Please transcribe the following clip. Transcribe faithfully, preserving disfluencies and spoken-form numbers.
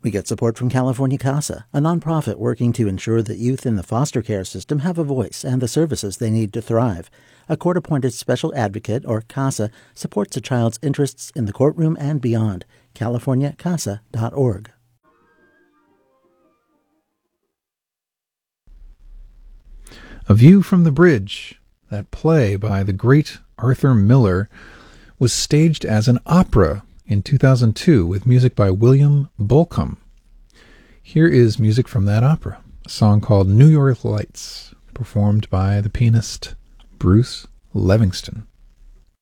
We get support from California CASA, a nonprofit working to ensure that youth in the foster care system have a voice and the services they need to thrive. A court-appointed special advocate, or CASA, supports a child's interests in the courtroom and beyond. california casa dot org. A View from the Bridge, that play by the great Arthur Miller, was staged as an opera in two thousand two with music by William Bolcom. Here is music from that opera, a song called New York Lights, performed by the pianist Bruce Levingston.